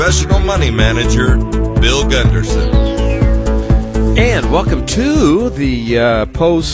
Professional money manager, Bill Gunderson. And welcome to the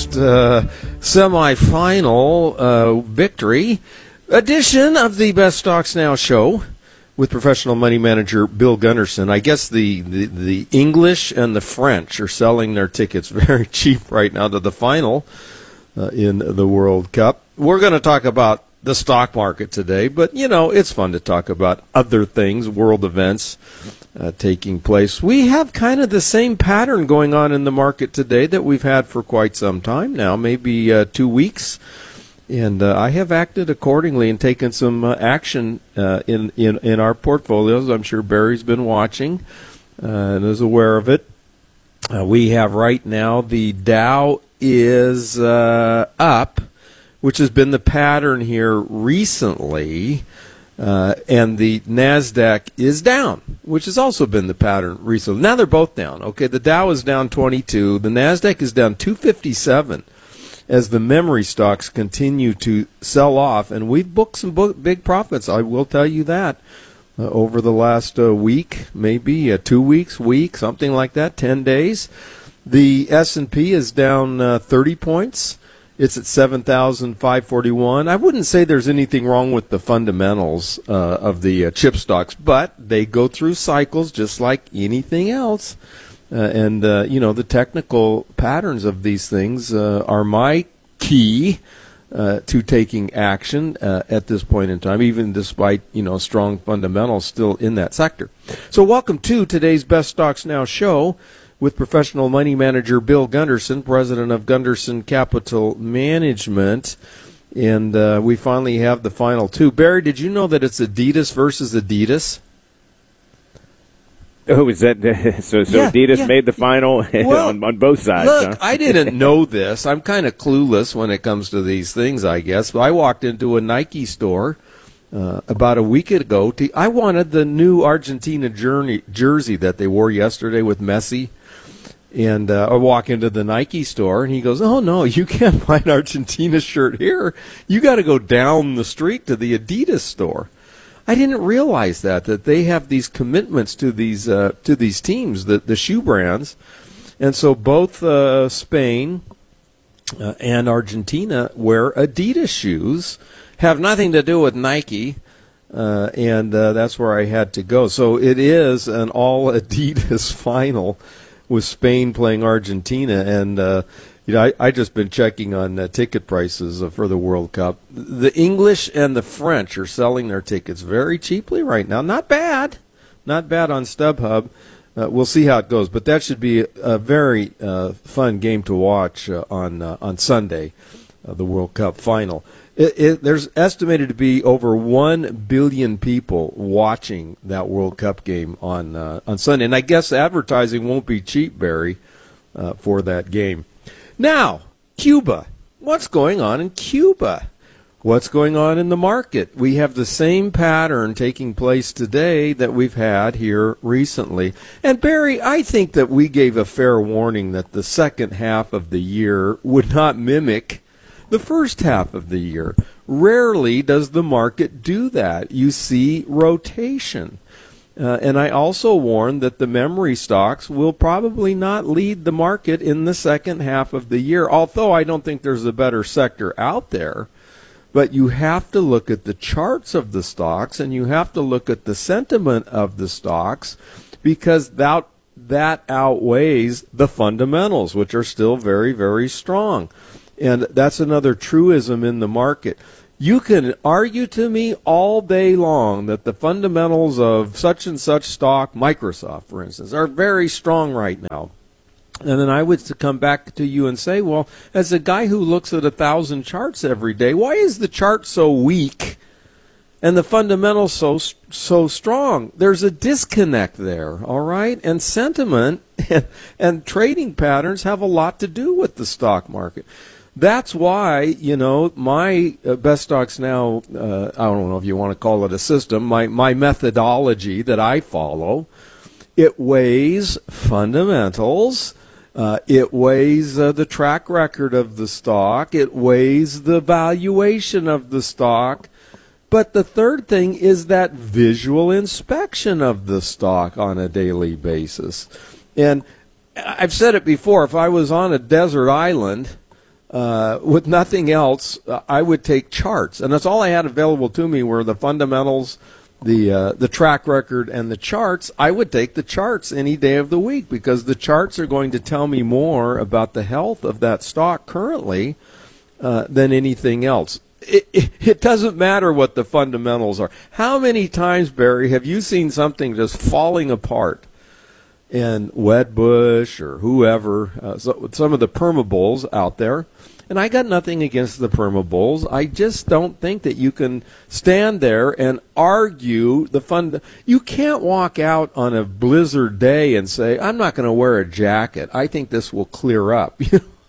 post-semifinal victory edition of the Best Stocks Now show with professional money manager Bill Gunderson. I guess the English and the French are selling their tickets very cheap right now to the final in the World Cup. We're going to talk about the stock market today, but, you know, it's fun to talk about other things, world events taking place. We have kind of the same pattern going on in the market today that we've had for quite some time now, maybe 2 weeks. And I have acted accordingly and taken some action in our portfolios. I'm sure Barry's been watching and is aware of it. We have right now the Dow is up, which has been the pattern here recently, and the NASDAQ is down, which has also been the pattern recently. Now they're both down. Okay, the Dow is down 22. The NASDAQ is down 257 as the memory stocks continue to sell off, and we've booked some big profits, I will tell you that, over the last week, maybe 2 weeks, something like that, 10 days. The S&P is down 30 points. It's at 7,541. I wouldn't say there's anything wrong with the fundamentals of the chip stocks, but they go through cycles just like anything else. And the technical patterns of these things are my key to taking action at this point in time, even despite, strong fundamentals still in that sector. So welcome to today's Best Stocks Now show with professional money manager Bill Gunderson, president of Gunderson Capital Management. And we finally have the final two. Barry, did you know that it's Adidas versus Adidas? Oh, is that so? Yeah, Adidas made the final on both sides. Look, huh? I didn't know this. I'm kind of clueless when it comes to these things, I guess. But I walked into a Nike store about a week ago. I wanted the new Argentina jersey that they wore yesterday with Messi. And I walk into the Nike store, and he goes, "Oh, no, you can't buy an Argentina shirt here. You got to go down the street to the Adidas store." I didn't realize that they have these commitments to these teams, the shoe brands. And so both Spain and Argentina wear Adidas shoes, have nothing to do with Nike, and that's where I had to go. So it is an all Adidas final with Spain playing Argentina, and I just been checking on ticket prices for the World Cup. The English and the French are selling their tickets very cheaply right now. Not bad on StubHub. We'll see how it goes, but that should be a very fun game to watch on Sunday, the World Cup final. There's estimated to be over 1 billion people watching that World Cup game on Sunday. And I guess advertising won't be cheap, Barry, for that game. Now, Cuba. What's going on in Cuba? What's going on in the market? We have the same pattern taking place today that we've had here recently. And, Barry, I think that we gave a fair warning that the second half of the year would not mimic the first half of the year. Rarely does the market do that. You see rotation. And I also warned that the memory stocks will probably not lead the market in the second half of the year, although I don't think there's a better sector out there. But you have to look at the charts of the stocks, and you have to look at the sentiment of the stocks, because that outweighs the fundamentals, which are still very, very strong. And that's another truism in the market. You can argue to me all day long that the fundamentals of such and such stock, Microsoft, for instance, are very strong right now. And then I would come back to you and say, well, as a guy who looks at 1,000 charts every day, why is the chart so weak and the fundamentals so strong? There's a disconnect there, all right? And sentiment and trading patterns have a lot to do with the stock market. That's why, my Best Stocks Now, I don't know if you want to call it a system, my methodology that I follow, it weighs fundamentals, it weighs the track record of the stock, it weighs the valuation of the stock, But the third thing is that visual inspection of the stock on a daily basis. And I've said it before, if I was on a desert island with nothing else, I would take charts. And that's all I had available to me were the fundamentals, the track record, and the charts. I would take the charts any day of the week because the charts are going to tell me more about the health of that stock currently than anything else. It doesn't matter what the fundamentals are. How many times, Barry, have you seen something just falling apart in Wedbush or whoever, some of the permabulls out there? And I got nothing against the permabulls. I just don't think that you can stand there and argue the fund. You can't walk out on a blizzard day and say, I'm not going to wear a jacket. I think this will clear up.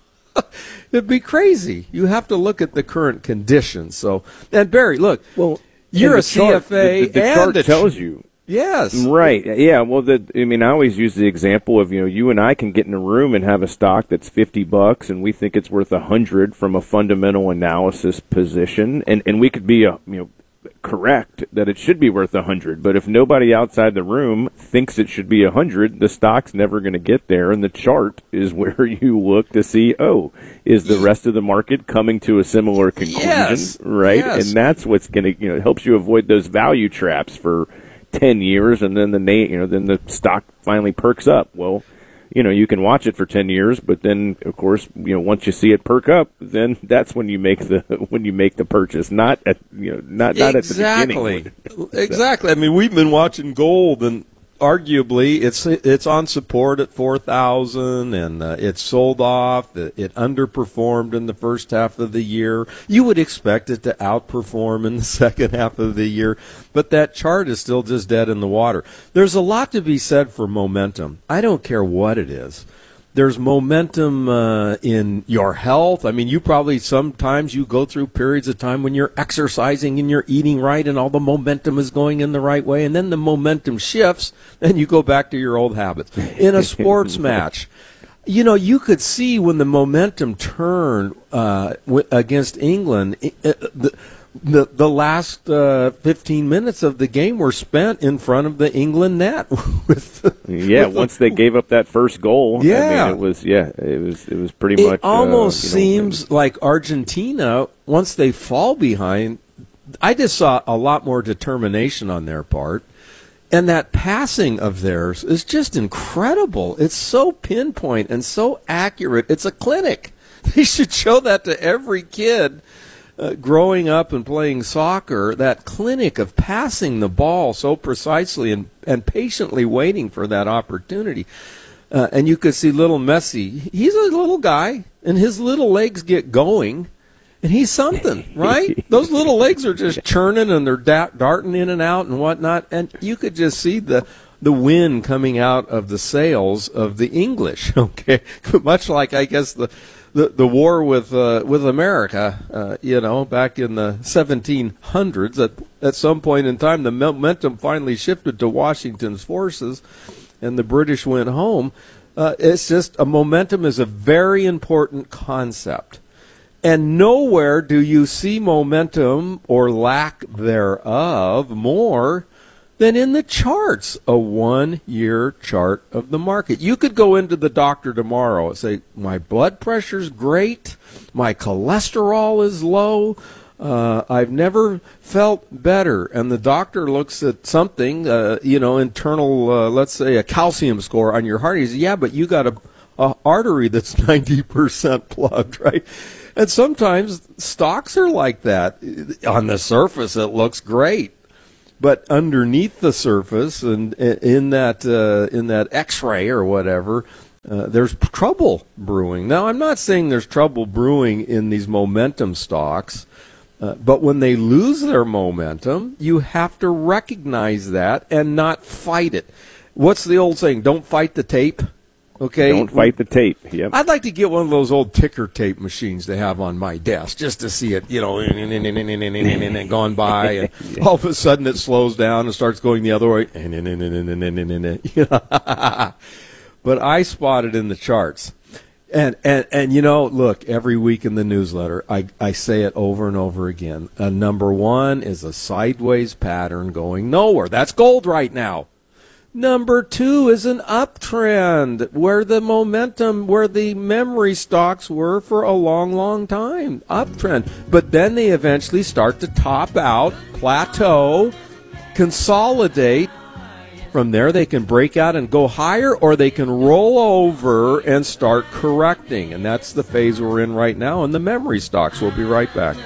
It'd be crazy. You have to look at the current conditions. So, and Barry, look, well, you're a CFA, the and chart the tells you. Yes. Right. Yeah. Well, I always use the example of, you and I can get in a room and have a stock that's $50 and we think it's worth $100 from a fundamental analysis position. And we could be, correct that it should be worth $100. But if nobody outside the room thinks it should be $100, the stock's never going to get there. And the chart is where you look to see, is the rest of the market coming to a similar conclusion? Yes. Right. Yes. And that's what's going to, helps you avoid those value traps for 10 years, and then then the stock finally perks up. Well, you can watch it for 10 years, but then of course, once you see it perk up, then that's when you make the purchase, not at not at the beginning. Exactly. I mean, we've been watching gold, and arguably it's on support at 4,000, and it's sold off. It underperformed in the first half of the year. You would expect it to outperform in the second half of the year, but that chart is still just dead in the water. There's a lot to be said for momentum. I don't care what it is. There's momentum in your health. I mean, you probably sometimes you go through periods of time when you're exercising and you're eating right and all the momentum is going in the right way, and then the momentum shifts and you go back to your old habits. In a sports match, you could see when the momentum turned against England, the last 15 minutes of the game were spent in front of the England net. Once they gave up that first goal, yeah, it was pretty much. It almost seems like Argentina, once they fall behind, I just saw a lot more determination on their part. And that passing of theirs is just incredible. It's so pinpoint and so accurate. It's a clinic. They should show that to every kid. Growing up and playing soccer, that clinic of passing the ball so precisely and patiently waiting for that opportunity. And you could see little Messi. He's a little guy, and his little legs get going, and he's something, right? Those little legs are just churning, and they're darting in and out and whatnot. And you could just see the wind coming out of the sails of the English, okay? Much like, I guess, the war with America, back in the 1700s. At some point in time, the momentum finally shifted to Washington's forces, and the British went home. It's just a momentum is a very important concept, and nowhere do you see momentum or lack thereof more than in the charts, a 1-year chart of the market. You could go into the doctor tomorrow and say, my blood pressure's great, my cholesterol is low, I've never felt better. And the doctor looks at something, internal, let's say a calcium score on your heart. He says, yeah, but you got a artery that's 90% plugged, right? And sometimes stocks are like that. On the surface, it looks great. But underneath the surface, and in that X-ray or whatever, there's trouble brewing. Now, I'm not saying there's trouble brewing in these momentum stocks, but when they lose their momentum, you have to recognize that and not fight it. What's the old saying? Don't fight the tape. Okay. Don't fight the tape. Yep. I'd like to get one of those old ticker tape machines they have on my desk just to see it, going by, and all of a sudden it slows down and starts going the other way. But I spot it in the charts. And you know, look, every week in the newsletter, I say it over and over again. Number one is a sideways pattern going nowhere. That's gold right now. Number two is an uptrend where the momentum, where the memory stocks were for a long, long time. Uptrend. But then they eventually start to top out, plateau, consolidate. From there, they can break out and go higher, or they can roll over and start correcting. And that's the phase we're in right now, and the memory stocks. We'll be right back.